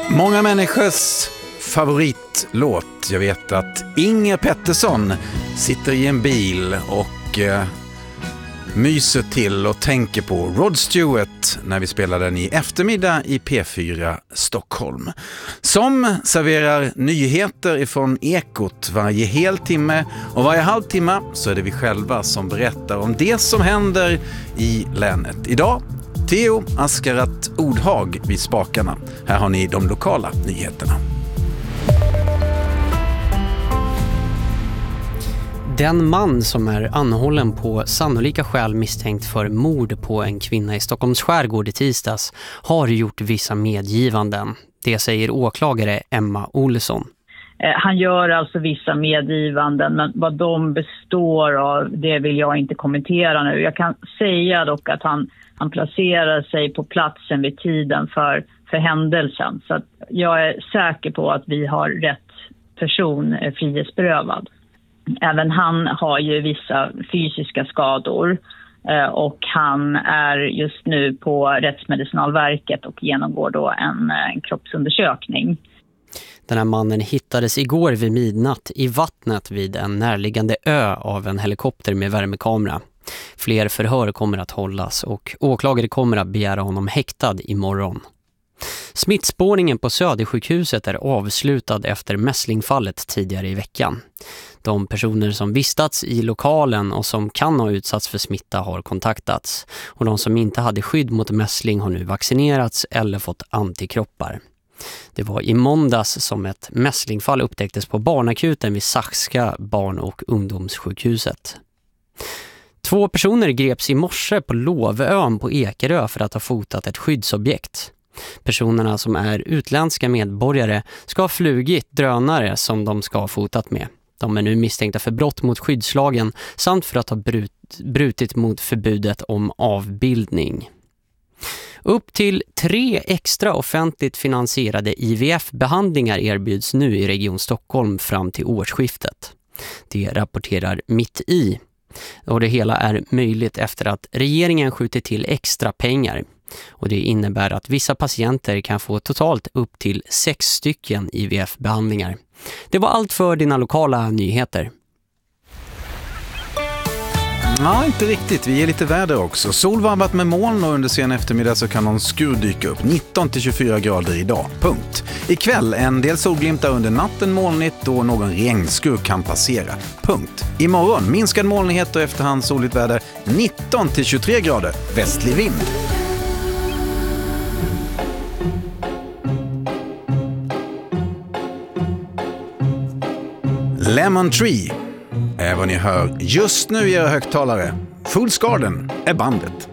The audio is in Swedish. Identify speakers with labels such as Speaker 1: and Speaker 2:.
Speaker 1: Många människors favoritlåt. Jag vet att Inger Pettersson sitter i en bil och myser till och tänker på Rod Stewart när vi spelar den i eftermiddag i P4 Stockholm. Som serverar nyheter ifrån Ekot varje heltimme, och varje halvtimme så är det vi själva som berättar om det som händer i länet. Idag Theo Askarat Ordhag vid spakarna. Här har ni de lokala nyheterna.
Speaker 2: Den man som är anhållen på sannolika skäl misstänkt för mord på en kvinna i Stockholms skärgård i tisdags har gjort vissa medgivanden. Det säger åklagare Emma Olsson.
Speaker 3: Han gör alltså vissa medgivanden, men vad de består av, det vill jag inte kommentera nu. Jag kan säga dock att han placerar sig på platsen vid tiden för händelsen. Så att jag är säker på att vi har rätt person frihetsberövad. Även han har ju vissa fysiska skador och han är just nu på Rättsmedicinalverket och genomgår då en kroppsundersökning.
Speaker 2: Den här mannen hittades igår vid midnatt i vattnet vid en närliggande ö av en helikopter med värmekamera. Fler förhör kommer att hållas och åklagare kommer att begära honom häktad imorgon. Smittspårningen på Södersjukhuset är avslutad efter mässlingfallet tidigare i veckan. De personer som vistats i lokalen och som kan ha utsatts för smitta har kontaktats, och de som inte hade skydd mot mässling har nu vaccinerats eller fått antikroppar. Det var i måndags som ett mässlingfall upptäcktes på barnakuten vid Saxka barn- och ungdomssjukhuset. 2 personer greps i morse på Lovön på Ekerö för att ha fotat ett skyddsobjekt. Personerna, som är utländska medborgare, ska ha flugit drönare som de ska ha fotat med. De är nu misstänkta för brott mot skyddslagen samt för att ha brutit mot förbudet om avbildning. Upp till 3 extra offentligt finansierade IVF-behandlingar erbjuds nu i Region Stockholm fram till årsskiftet. Det rapporterar Mitt i. Och det hela är möjligt efter att regeringen skjuter till extra pengar. Och det innebär att vissa patienter kan få totalt upp till 6 stycken IVF-behandlingar. Det var allt för dina lokala nyheter.
Speaker 1: Ja, inte riktigt. Vi ger lite väder också. Solvarvat med moln, och under sen eftermiddag så kan någon skur dyka upp. 19-24 grader idag. Punkt. Ikväll en del solglimtar under natten, molnigt, och någon regnskur kan passera. Punkt. Imorgon minskad molnighet och efterhand soligt väder. 19-23 grader. Västlig vind. Lemon Tree är vad ni hör just nu i era högtalare. Fools Garden är bandet.